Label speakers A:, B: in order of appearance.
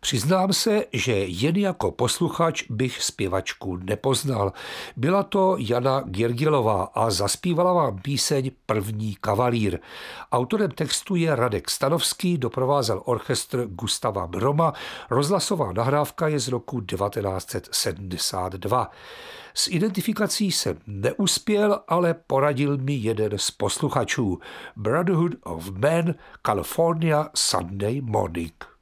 A: Přiznám se, že jen jako posluchač bych zpěvačku nepoznal. Byla to Jana Giergilová a zaspívala vám píseň První kavalír. Autorem textu je Radek Stanovský, doprovázel orchestr Gustava Broma, rozhlasová nahrávka je z roku 1972. S identifikací jsem neuspěl, ale poradil mi jeden z posluchačů. Brotherhood of Man, California Sunday Morning.